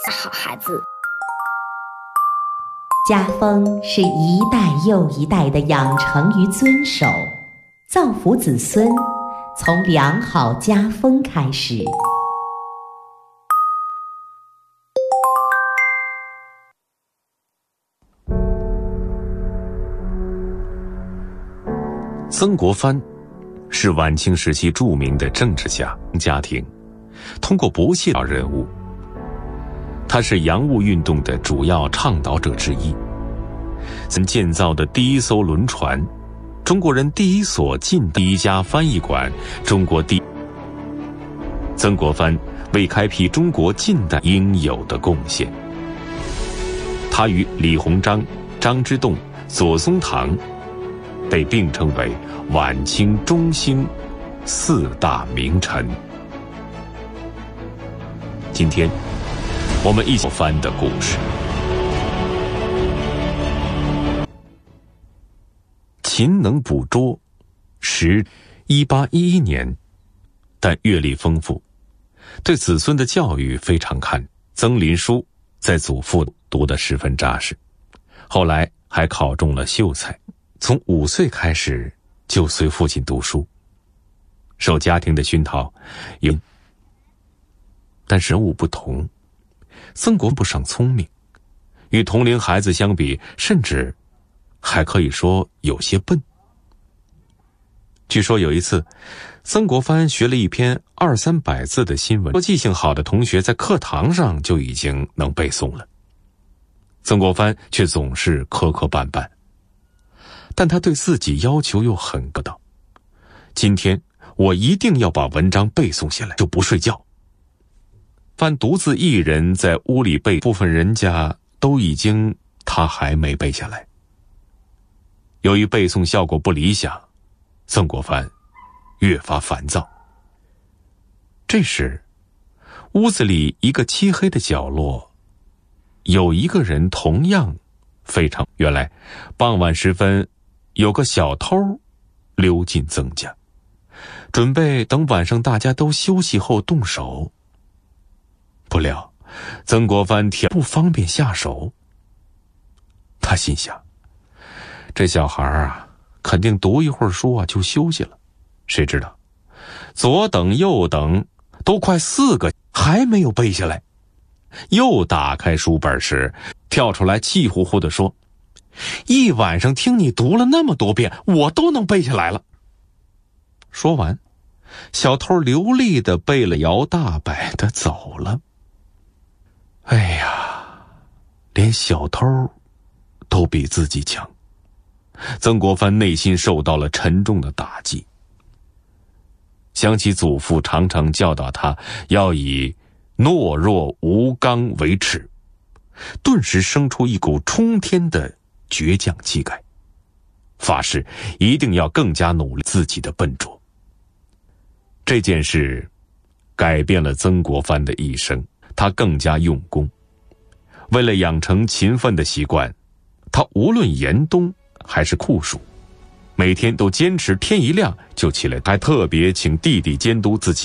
好孩子。 家风是一代又一代的养成与遵守，造福子孙，从良好家风开始。 曾国藩是晚清时期著名的政治家，家庭通过不懈的人物。他是洋务运动的主要倡导者之一，曾建造的第一艘轮船，中国人第一所第一家翻译馆，曾国藩为开辟中国近代应有的贡献。他与李鸿章、张之洞、左宗棠被并称为晚清中兴四大名臣。今天我们一起翻的故事。勤能捕捉，时1811年，但阅历丰富，对子孙的教育非常看。曾林书在祖父读得十分扎实，后来还考中了秀才。从5岁开始就随父亲读书，受家庭的熏陶，但人物不同。曾国藩不上聪明，与同龄孩子相比，甚至还可以说有些笨。据说有一次，曾国藩学了一篇200-300字的新闻，说记性好的同学在课堂上就已经能背诵了，曾国藩却总是磕磕绊绊。但他对自己要求又很高的，今天我一定要把文章背诵下来，就不睡觉。藩独自一人在屋里背，部分人家都已经，他还没背下来。由于背诵效果不理想，曾国藩越发烦躁。这时，屋子里一个漆黑的角落，有一个人同样非常。原来傍晚时分，有个小偷溜进曾家，准备等晚上大家都休息后动手。不料曾国藩不方便下手。他心想，这小孩啊，肯定读一会儿书啊就休息了。谁知道左等右等都快4个，还没有背下来。又打开书本时，跳出来气呼呼地说，一晚上听你读了那么多遍，我都能背下来了。说完，小偷流利地背了摇大摆地走了。哎呀，连小偷都比自己强。曾国藩内心受到了沉重的打击，想起祖父常常教导他要以懦弱无刚为耻，顿时生出一股冲天的倔强气概，发誓一定要更加努力自己的笨拙。这件事改变了曾国藩的一生，他更加用功。为了养成勤奋的习惯，他无论严冬还是酷暑，每天都坚持天一亮就起来，还特别请弟弟监督自己。